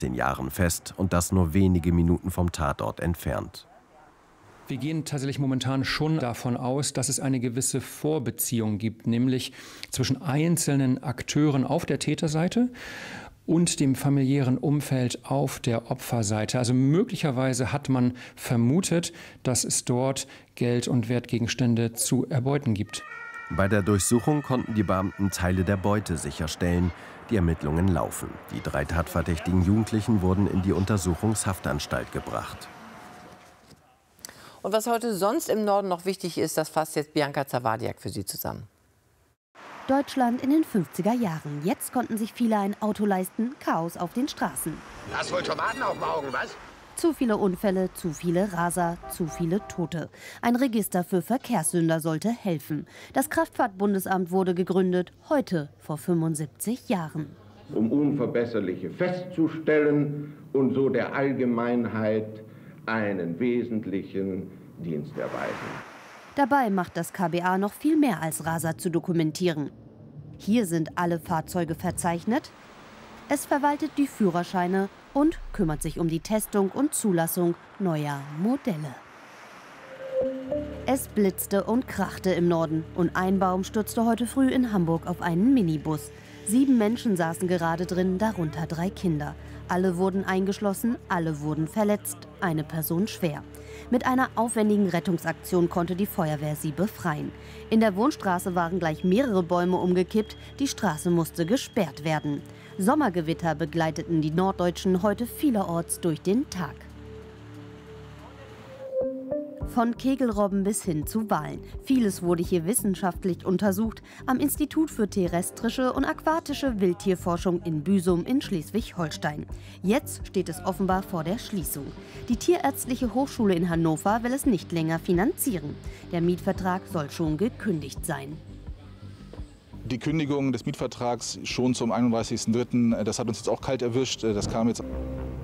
10 Jahren fest und das nur wenige Minuten vom Tatort entfernt. Wir gehen tatsächlich momentan schon davon aus, dass es eine gewisse Vorbeziehung gibt, nämlich zwischen einzelnen Akteuren auf der Täterseite und dem familiären Umfeld auf der Opferseite. Also möglicherweise hat man vermutet, dass es dort Geld- und Wertgegenstände zu erbeuten gibt. Bei der Durchsuchung konnten die Beamten Teile der Beute sicherstellen. Die Ermittlungen laufen. Die 3 tatverdächtigen Jugendlichen wurden in die Untersuchungshaftanstalt gebracht. Und was heute sonst im Norden noch wichtig ist, das fasst jetzt Bianca Zawadiak für Sie zusammen. Deutschland in den 50er Jahren. Jetzt konnten sich viele ein Auto leisten. Chaos auf den Straßen. Hast wohl Tomaten auf dem Augen, was? Zu viele Unfälle, zu viele Raser, zu viele Tote. Ein Register für Verkehrssünder sollte helfen. Das Kraftfahrtbundesamt wurde gegründet, heute vor 75 Jahren. Um Unverbesserliche festzustellen und so der Allgemeinheit einen wesentlichen Dienst erweisen. Dabei macht das KBA noch viel mehr als Raser zu dokumentieren. Hier sind alle Fahrzeuge verzeichnet. Es verwaltet die Führerscheine und kümmert sich um die Testung und Zulassung neuer Modelle. Es blitzte und krachte im Norden und ein Baum stürzte heute früh in Hamburg auf einen Minibus. 7 Menschen saßen gerade drin, darunter 3 Kinder. Alle wurden eingeschlossen, alle wurden verletzt, eine Person schwer. Mit einer aufwendigen Rettungsaktion konnte die Feuerwehr sie befreien. In der Wohnstraße waren gleich mehrere Bäume umgekippt, die Straße musste gesperrt werden. Sommergewitter begleiteten die Norddeutschen heute vielerorts durch den Tag. Von Kegelrobben bis hin zu Walen. Vieles wurde hier wissenschaftlich untersucht am Institut für terrestrische und aquatische Wildtierforschung in Büsum in Schleswig-Holstein. Jetzt steht es offenbar vor der Schließung. Die Tierärztliche Hochschule in Hannover will es nicht länger finanzieren. Der Mietvertrag soll schon gekündigt sein. Die Kündigung des Mietvertrags schon zum 31.03., das hat uns jetzt auch kalt erwischt. Das kam jetzt